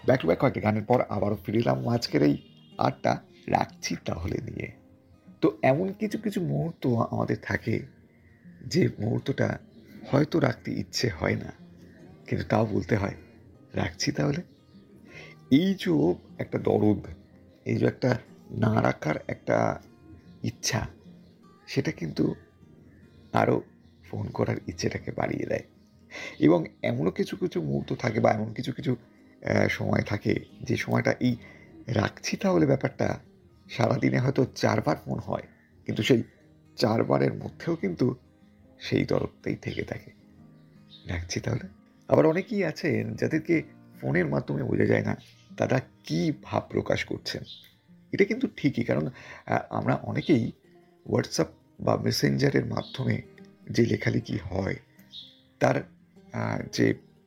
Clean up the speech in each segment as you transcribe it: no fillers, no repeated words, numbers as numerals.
Back to back কয়েকটা গানের পর আবারও ফিরে এলাম আজকের এই আড্ডা রাখছি তাহলে নিয়ে। তো এমন কিছু কিছু মুহূর্ত আমাদের থাকে যে মুহূর্তটা হয়তো রাখতে ইচ্ছে হয় না, কিন্তু তাও বলতে হয় রাখছি তাহলে। এই যে একটা দরদ, এই যে একটা না রাখার একটা ইচ্ছা, সেটা কিন্তু আরও ফোন করার ইচ্ছেটাকে বাড়িয়ে দেয়। এবং এমনও কিছু কিছু মুহূর্ত থাকে বা এমন কিছু কিছু সময় থাকে যে সময়টা এই রাখছি তাহলে ব্যাপারটা সারাদিনে হয়তো 4 বার ফোন হয়, কিন্তু সেই 4 বারের মধ্যেও কিন্তু সেই দরদটাই থেকে থাকে, রাখছি তাহলে। আবার অনেকেই আছেন যাদেরকে ফোনের মাধ্যমে বোঝা যায় না তারা কী ভাব প্রকাশ করছেন। এটা কিন্তু ঠিকই, কারণ আমরা অনেকেই হোয়াটসঅ্যাপ বা মেসেঞ্জারের মাধ্যমে যে লেখালেখি হয় তার যে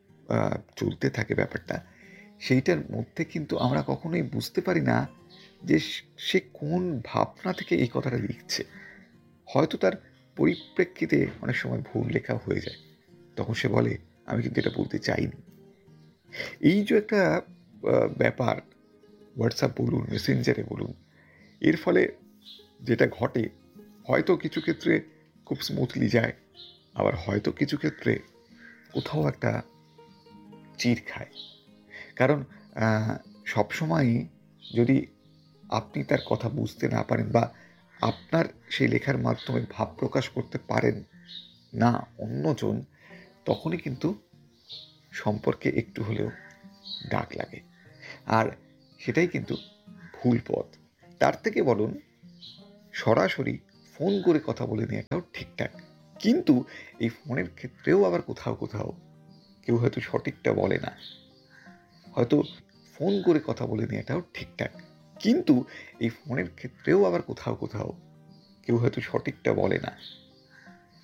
চলতে থাকে ব্যাপারটা, সেইটার মধ্যে কিন্তু আমরা কখনোই বুঝতে পারি না যে সে কোন ভাবনা থেকে এই কথাটা লিখছে। হয়তো তার পরিপ্রেক্ষিতে অনেক সময় ভুল লেখা হয়ে যায়, তখন সে বলে আমি কিন্তু এটা বলতে চাইনি। এই যে একটা ব্যাপার, হোয়াটসঅ্যাপ বলুন, মেসেঞ্জারে বলুন, এর ফলে যেটা ঘটে হয়তো কিছু ক্ষেত্রে খুব স্মুথলি যায়, আবার হয়তো কিছু ক্ষেত্রে কোথাও একটা চির খায়। কারণ সবসময়ই যদি আপনি তার কথা বুঝতে না পারেন বা আপনার সেই লেখার মাধ্যমে ভাব প্রকাশ করতে পারেন না অন্যজন, তখনই কিন্তু সম্পর্কে একটু হলেও দাগ লাগে, আর সেটাই কিন্তু ভুল পথ। তার থেকে বলুন সরাসরি ফোন করে কথা বলে নেওয়াটাও ঠিকঠাক, কিন্তু এই ফোনের ক্ষেত্রেও আবার কোথাও কোথাও কেউ হয়তো সঠিকটা বলে না। হয়তো ফোন করে কথা বলে নেওয়াটাও ঠিকঠাক, কিন্তু এই ফোনের ক্ষেত্রেও আবার কোথাও কোথাও কেউ হয়তো সঠিকটা বলে না।